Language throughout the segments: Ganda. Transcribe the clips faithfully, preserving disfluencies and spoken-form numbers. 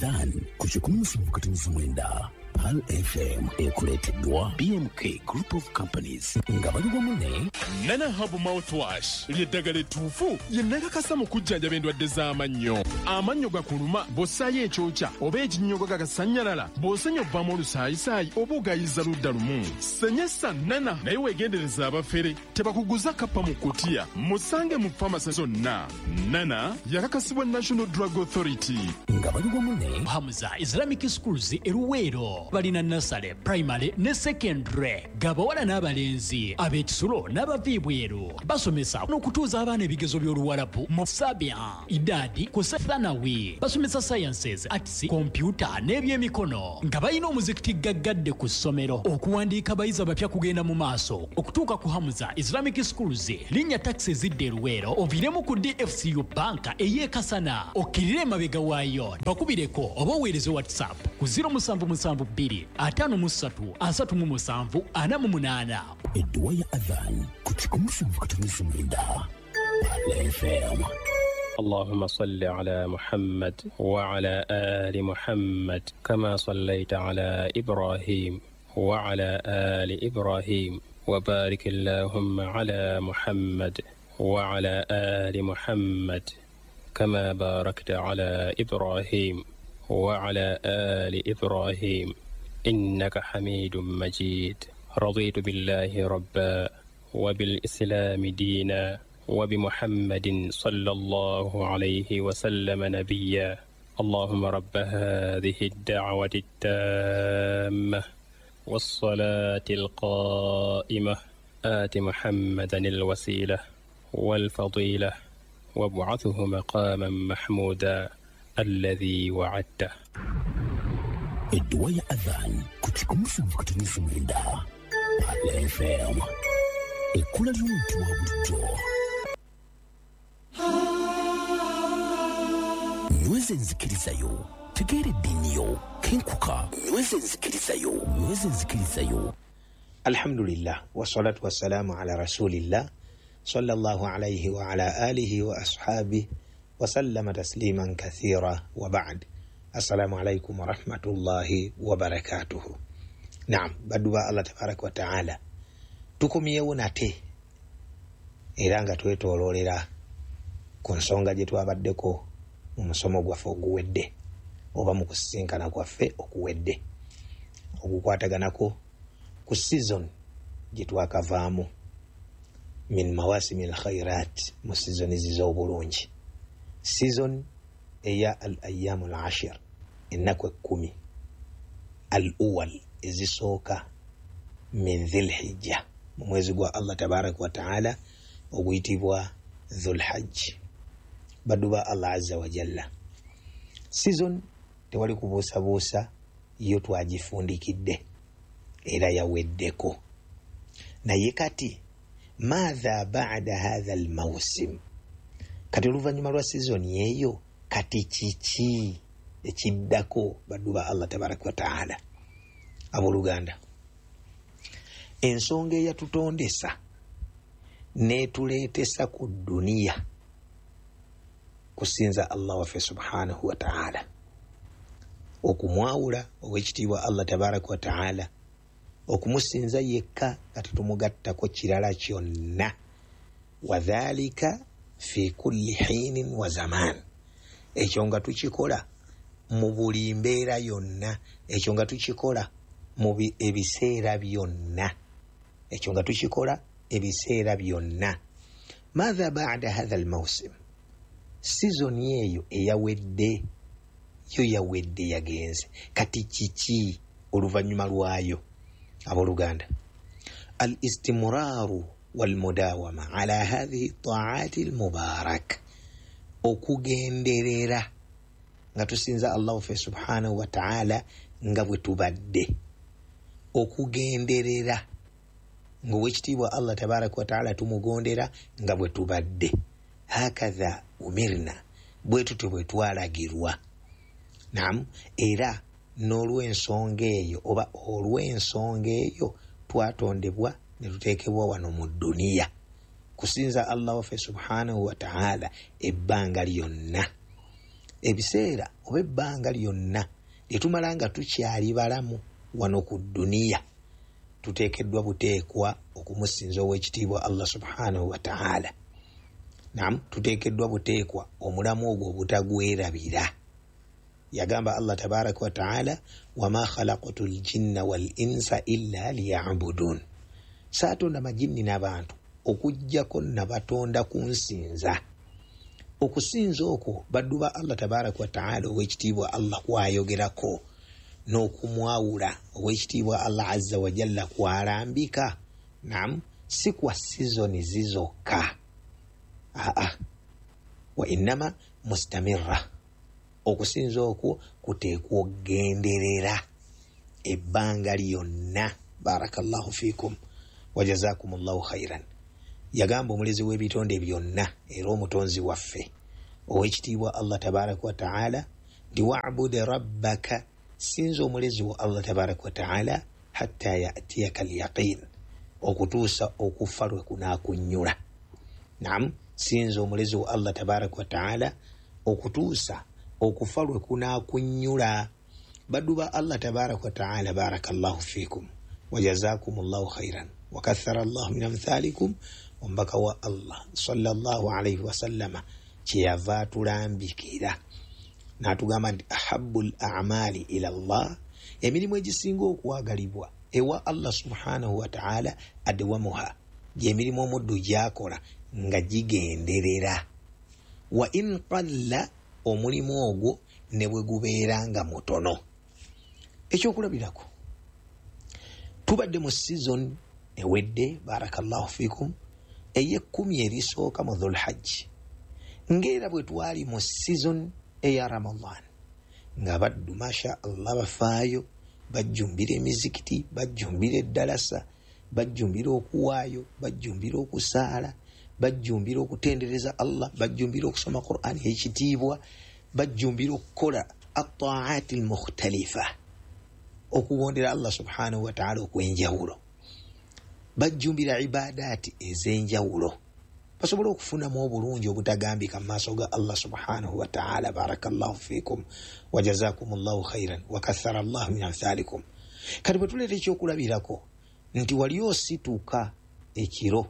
Dan kuchukumusa mkutanizi mwenda Pal F M ekuleteddwa B M K Group of Companies nga bali wamu Nana Hub Mouthwash ly'eddagala ettuufu ye nakakasa mu kujjanjaba endwadde z'amannyo. Amannyo gakuluma bw'ossaayo ekyokya oba ekinnyogo gagasannyalala bw'osenya obbamu olusaayisaayi oba ogayiza ludda lumu. Senyesa Nana naye weegendereza abafere tebakuguza kappa mu kutiya. Musange mu famasi zonna. Nana yakakasibwa National Drug Authority. Nga bali wamu ne Hamza Islamic Schools eruweero balina nasale primary ne secondary gabawala n'abalenzi ab'ekisulo n'abaviibweru basomesa n'okutuuza abaana ebigezo by'oluwalabu mu Sabia idadi ku Thanawi basomesa sciences arts computer n'ebyemikono nga balina omuzikiti gaggadde ku ssomero okuwandiika abayizi abapya kugenda mu maaso okutuuka ku Hamza Islamic Schools linnya taxi zidde eruweero oviremu ku D F C U banka ey'ekasana okkirire emabega waayo bakubireko oba oweereze WhatsApp ku zero seven seven two atano musatu asatu mu musanvu ana mu munana. Edduwa ya adhan kuchikumusa mkutanizi mwenda Pal F M. اللهم صل على محمد وعلى آل محمد كما صليت على إبراهيم وعلى آل إبراهيم وبارك اللهم على محمد وعلى آل محمد كما باركت على إبراهيم وعلى آل إبراهيم إنك حميد مجيد. رضيت بالله ربا وبالإسلام دينا وبمحمد صلى الله عليه وسلم نبيا. اللهم رب هذه الدعوة التامة والصلاة القائمة آت محمدا الوسيلة والفضيلة وابعثه مقاما محمودا الذي وعدته. Edduwa ya adhan kuchikumusa mkutanizi mwenda Pal F M. Ekula ly'omuntu wa bulijjo. Nyweze nzikirizayo tegeera eddiini yo kenkuka nyweze nzikirizayo nyweze nzikirizayo. Alhamdulillah wassalatu wassalamu ala rasulillah sallallahu alayhi wa ala alihi wa ashabihi wa sallama tasliman kathira wa ba'd. Assalamu alaikum wa rahmatullahi wa barakatuhu. Naam, baduba Allah tabaraka wa ta'ala tukumyewo nate era nga twetololera ku nsonga gye twabaddeko mu musomo gwaffe oguwedde oba mu kusisinkana kwaffe okuwedde ogukwataganako ku season gye twakavaamu min mawasimil khairat mu season z'obulungi season eya al-ayyamu al-ashir ennaku ekkumi al-uwal ezisooka min dhilhijja mu mwezi gwa Allah tabaraka wa ta'ala oguyitibwa dhulhajj. Baduba Allah azza wa jalla season tewali kubuusabuusa yo twagifundikidde era yaweddeko naye kati maadha ba'da hadha al-mawsim kati oluvannyuma lwa season yeyo kati kiki ekiddako baduba Allah tabaraka wa ta'ala. Abooluganda ensonga eyatutondesa netuleetesa ku duniya kusinza Allah waffe subhanahu wa ta'ala okumwawula ow'ekitiibwa Allah tabaraka wa ta'ala okumusinza yekka nga tetumugattako kirala kyonna wadhalika fi kulli hinin wa zaman. Ekyo nga tukikola mu buli mbeera yonna, ekyo nga tukikola mu ebiseera byonna, ekyo nga tukikola ebiseera byonna. Maadha ba'da hadha al-mawsim, season yeyo eyawedde yo yawedde yagenze kati kiki oluvannyuma lwayo. Abooluganda al-istimraru wal-mudawama ala hadhihi at-ta'ati al-mubarak, okugenderera nga tusinza Allah fe subhanahu wa ta'ala nga bwe tubadde, okugenderera nga wekitiibwa Allah tabaraka wa ta'ala tumugondera nga bwe tubadde. Hakadha umirna, bwe tutyo bwe twalagirwa. Naam, era n'olw'ensonga eyo oba olw'ensonga eyo twatondebwa ne tuteekebwa wano mu duniya kusinza Allah waffe subhanahu wa ta'ala ebbanga lyonna. Ebiseera oba ebbanga lyonna lyetumala nga tukyali balamu wano ku duniya tuteekeddwa buteekwa okumusinza ow'ekitiibwa Allah subhanahu wa ta'ala. Naam, tuteekeddwa buteekwa omulamu ogwo obutagwerabira. Yagamba Allah tabaraka wa ta'ala, wama khalaqtu ljinna wal insa illa liya'budun. Saatonda majinni n'abantu okujjako nabatonda kunsinza. Okusinza okwo baddu ba Allah tabaraka wa ta'ala ow'ekitiibwa Allah kwayogerako n'okumwawula ow'ekitiibwa Allah azza wa jalla kwalambika. Naam, si kwa sizoni zizokka. Aa, wa innama mustamirra. Okusinza okwo kuteekwa okugenderera ebbanga lyonna. Barakallahu fikum wa jazakumullahu khairan. Yagamba omulezi w'ebitonde byonna era omutonzi waffe ow'ekitiibwa Allah tabaraka wa ta'ala ndi wa'bud rabbaka, sinza omulezi wa Allah tabaraka wa ta'ala hatta ya'tiyaka al-yaqin, okutuusa okufa lwe kunaakunnyula. Naam, sinza omulezi wa Allah tabaraka wa ta'ala okutuusa okufa lwe kunaakunnyula. Baddu ba Allah tabaraka wa ta'ala, barakallahu fikum wa jazakumullahu khairan wa kathara Allah min amthalikum. Ombaka wa Allah sallallahu alayhi wa sallama kyeyava atulambikira n'atugamba nti ahabbul a'mali ila Allah, emirimu egisinga okwagalibwa ewa Allah subhanahu wa ta'ala adwamuha, gy'emirimu omuddu gy'akola nga gigenderera. Wa in qalla, omulimu ogwo ne bwe gubeera nga mutono. Ekyokulabirako, tubadde mu season ewedde, barakallahu fikum, ey'ekkumi erisooka mu Dhul Hajj, ng'era bwe twali mu season eya Ramadan, nga baddu masha Allah bafaayo, bajjumbira emizikiti, bajjumbira eddalasa, bajjumbira okuwaayo, bajjumbira okusaala, bajjumbira okutendereza Allah, bajjumbira okusoma Qur'an ekitiibwa, bajjumbira okukola at-ta'ati al-mukhtalifa, okugondera Allah subhanahu wa ta'ala okwenjawulo, bajjumbira ibadaati ez'enjawulo, basobole okufunamu obulungi obutagambika mu maaso ga Allah subhanahu wa ta'ala. Barakallahu fikum wa jazakumullahu khairan wa kathara Allah min amthalikum. Kati bwe tuleeta ekyokulabirako nti wali osituka ekiro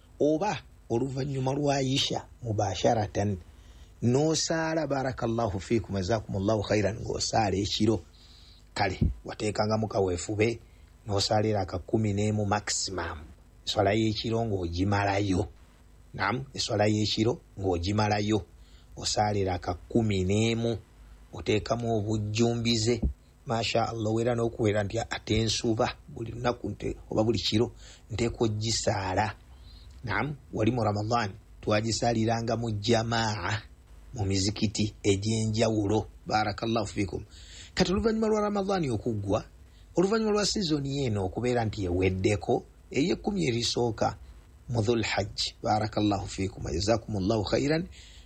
oba oluvannyuma lwa Isha mubasharatan n'osaala, barakallahu fikum wa jazakumullahu khairan, ng'osaala ekiro, kale wateekanga mu kaweefube n'osaalira aka kumi n'emu maximum, eswala y'ekiro ng'ogimalayo. Naam, eswala y'ekiro ng'ogimalayo, osaalira aka kumi n'emu, oteekamu obujjumbize, masha Allah, wera n'okuwera nti ate ensuba buli lunaku nte oba buli kiro nteekwa ogisaala. Naam, wali mu Ramadan twagisaaliranga mu jamaa mu mizikiti egy'enjawulo. Barakallahu fikum. Kati oluvannyuma lwa Ramadan okuggwa, oluvannyuma lwa sizoni eno okubeera nti eweddeko ey'ekkumi erisooka mu Dhul Hajj, barakallahu fikum wa jazakumullahu khairan,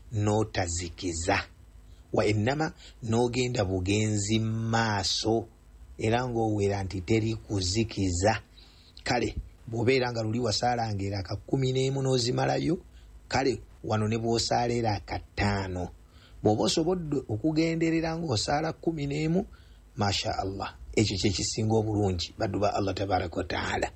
n'otazikiza, wa innama n'ogenda bugenzi maaso era ng'owera nti teri kuzikiza. Kale bw'obeera nga luli wasaalangera aka kumi n'emu n'ozimalayo, kale wano ne bw'osaalera akataano, bw'oba osobodde okugenderera ng'osaala kumi n'emu, masha Allah, ekyo kye kisinga obulungi baddu ba Allah tabaraka wa ta'ala.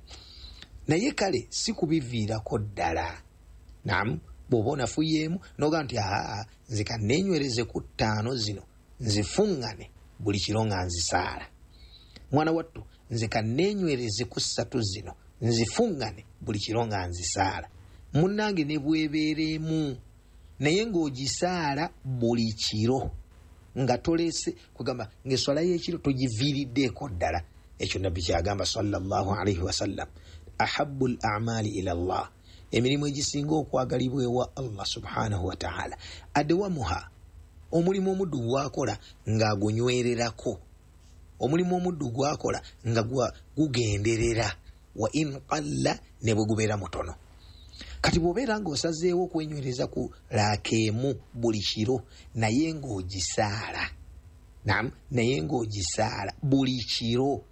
Naye kale si kubiviirako ddala. Naam, bw'oba onafuyeemu n'ogamba nti aa nze ka neenywereze ku ttaano zino nzifuŋŋane buli kiro nga nzisaala. Mwana wattu, nze ka neenywereze ku ssatu zino nzifuŋŋane buli kiro nga nzisaala. Munnange ne bwebeereemu naye ng'ogisaala buli kiro nga tolese kugamba ng'eswala y'ekiro togiviiriddeeko ddala. Ekyo nabbi kyagamba sallallahu alayhi wa sallam, ahabbul a'mali ila Allah, emirimu egisinga okwagalibwa ewa Allah subhanahu wa ta'ala adwamuha, omulimu omuddu gwakola ng'agunywererako, omulimu omuddu gwakola nga gugenderera, wa in qalla, ne bwe gubeera mutono. Kati bw'obeera ng'osazeewo okwenywereza ku laakeemu buli kiro naye ng'ogisaala, naam, naye ng'ogisaala buli kiro,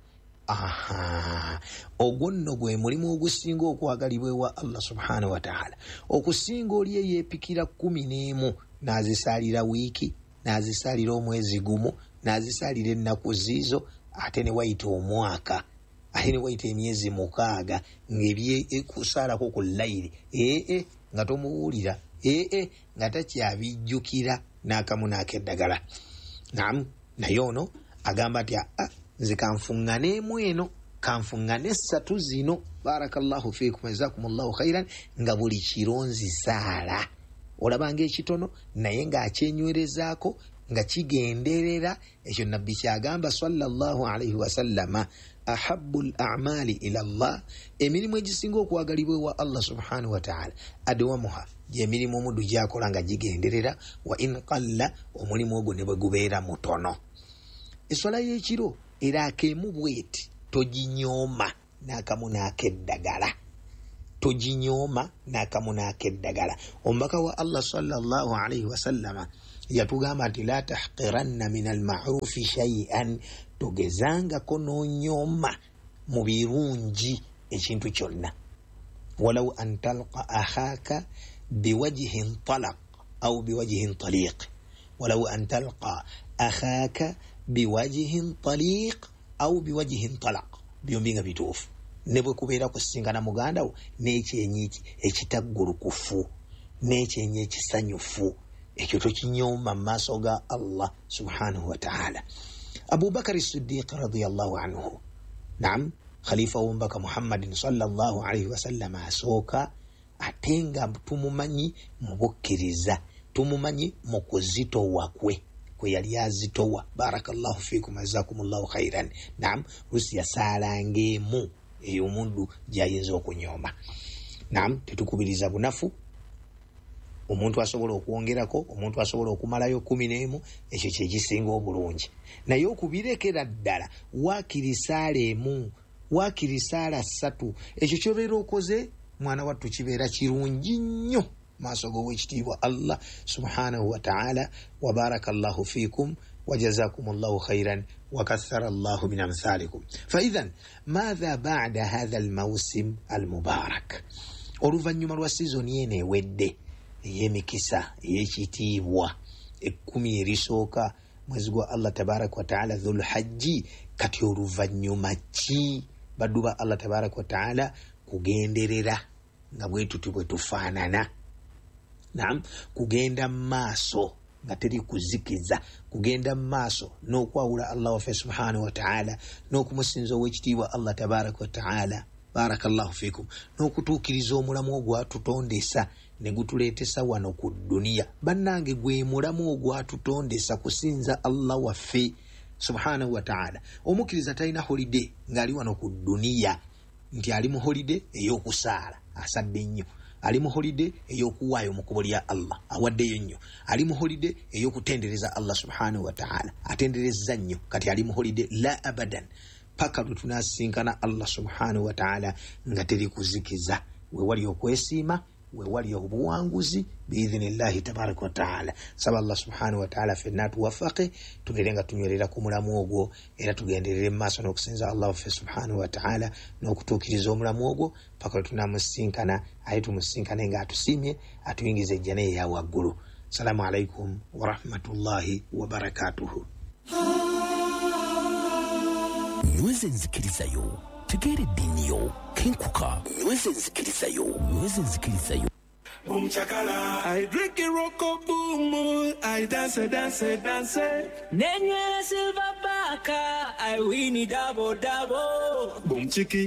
aha, ogwo nno gwe mulimu ogusinga okwagalibwa ewa Allah subhanahu wa ta'ala, okusinga oli eyeepikira kumi n'emu n'azisaalira wiiki, n'azisalira omwezi gumu n'azisalira ennaku ziizo ate ne wayita omwaka ate ne wayita emyezi mukaaga ng'ebyekusaalako ku layiri ee nga tomuwulira ee nga takyabijjukira n'akamu n'akeddagala. Naam, naye ono agamba nti ah, nze kanfuŋŋaneemu eno kanfuŋŋane essatu zino barakallahu fiikum jazakumullahu khairan nga buli kiro nzisaala. Olabanga ekitono naye ng'akyenywerezaako nga kigenderera. Ekyo nabbi kyagamba sallallahu alaihi wasallama, ahabbu al-a'mali ila Allah, emirimu egisinga okwagalibwa ewa Allah subhanahu wa ta'ala adwamuha, gy'emirimu omuddu gy'akola nga gigenderera, wa in qalla, omulimu ogwo ne bwe gubeera mutono. Eswala y'ekiro erakeemu bweti toginyooma n'akamu n'akeddagala, toginyooma n'akamu n'akeddagala. Omubaka wa Allah sallallahu alaihi wasallama yatugamba nti la tahqiranna min al-ma'rufi shay'an, togezangako n'onyooma mu birungi ekintu kyonna. Walau an talqa akhaka biwajhin talaq au biwajhin taliq, walau an talqa akhaka biwajhin taliq au biwajhin talaq, byombi nga bituufu. Ne bwe kubeera kusisinkana muganda wo n'ekyenyi ekitaggulukufu n'ekyenyi ekisanyufu, ekyo tokinyooma mu maaso ga Allah subhanahu wa ta'ala. Abu Bakar Siddiq radiyallahu anhu, naam, khalifa w'omubaka Muhammadin sallallahu alaihi wasallam asooka, ate nga tumumanyi mu bukkiriza, tumumanyi mu kuzitowa kwe kwe yali azitowa. Barakallahu fiikum jazakumullahu khairan. Naam, lusi yasaalanga emu ey'omundu gy'ayinza okunyooma. Naam, tetukubiriza bunafu. Omuntu asobola okwongerako, omuntu asobola okumalayo kumi n'emu, ekyo kye kisinga obulungi. Naye okubirekera ddala waakiri saala emu, waakiri saala ssatu, ekyo ky'obeera okoze mwana wattu kibeera kirungi nnyo maaso g'owekitiibwa Allah subhanahu wa ta'ala. Wa barakallahu fiikum wa jazakumullahu khairan wa kathara Allahu min amthalikum. Fa idhan madha ba'da hadha al-mawsim al-mubarak, oluvannyuma lwa sizoni eno ewedde ey'emikisa ey'ekitiibwa ekkumi erisooka mwezi gwa Allah tabaraka wa ta'ala dhul hajji, kati oluvannyuma ki baddu ba Allah tabaraka wa ta'ala kugenderera nga bwetuti bwe tufaanana? Naam, kugenda maaso nga teri kuzikiza, kugenda maaso n'okwawula Allah waffe subhanahu wa ta'ala, n'okumusinza ow'ekitiibwa Allah tabaraka wa ta'ala. Barakallahu fiikum, n'okutuukiriza omulamu ogwatutondesa ne gutuleetesa wano ku duniya. Bannange, gwe mulamu ogwatutondesa kusinza Allah waffe subhanahu wa ta'ala. Omukkiriza talina holiday ng'ali wano ku duniya, nti ali mu holiday ey'okusaala, asadde nnyo. Ali mu holiday ey'okuwaayo mu kkubo lya Allah, awaddeyo nnyo. Ali mu holiday ey'okutendereza Allah subhanahu wa ta'ala, atenderezza nnyo. Kati ali mu holiday la abadan, paka lwe tunaasinkana Allah subhanahu wa ta'ala nga teri kuzikiza. We wali okwesiima, we wali obuwanguzi biidhinillahi tabaraka wa ta'ala. Saba Allah subhanahu wa ta'ala fenna tuwafaqe, tubeere nga tunywerera ku mulamu ogwo, era tugenderere mu maaso n'okusinza Allah waffe subhanahu wa ta'ala n'okutuukiriza omulamu ogwo paka lwe tunamusinkana, aye tumusinkane nga atusiimye, atuyingiza ejjana eya waggulu. Salaamu alaikum wa rahmatullahi wa barakatuhu. Nyweze nzikirizayo, tegeera eddiiniyo, kenkuka, nyweze nzikirizayo, nyweze nzikirizayo. Boom chakala, I drink a rock boom, boom, I dance, dance, dance. Nenye silver baka, I win it double, double. Boom chiki.